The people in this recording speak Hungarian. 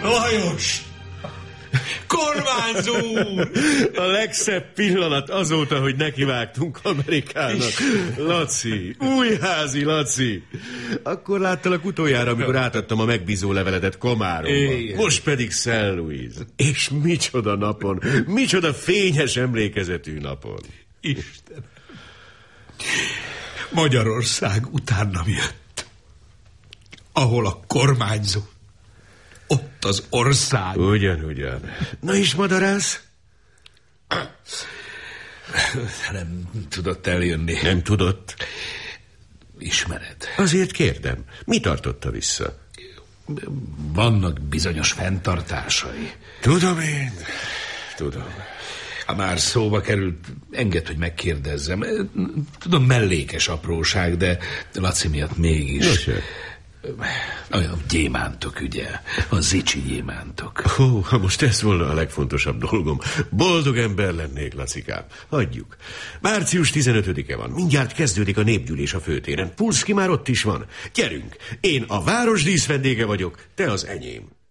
Lajos! Kormányzó úr! A legszebb pillanat azóta, hogy nekivágtunk Amerikának. Laci, újházi Laci. Akkor láttalak utoljára, amikor átadtam a megbízó leveledet Komáromba. Most pedig Szent Louis. És micsoda napon, micsoda fényes emlékezetű napon. Isten. Magyarország utánam jött. Ahol a kormányzó, ott az ország. Ugyan. Na és madarász? Nem tudott eljönni. Nem tudott? Ismered. Azért kérdem, mi tartotta vissza? Vannak bizonyos fenntartásai. Tudom. Ha már szóba került, engedd, hogy megkérdezzem. Tudom, mellékes apróság, de Laci miatt mégis. Nosé. Olyan gyémántok, ugye? A zicsi gyémántok. Ha most ez volna a legfontosabb dolgom. Boldog ember lennék, Lacikám. Hagyjuk. Március 15-e van. Mindjárt kezdődik a népgyűlés a főtéren. Pulszki már ott is van. Gyerünk. Én a városdísz vendége vagyok, te az enyém.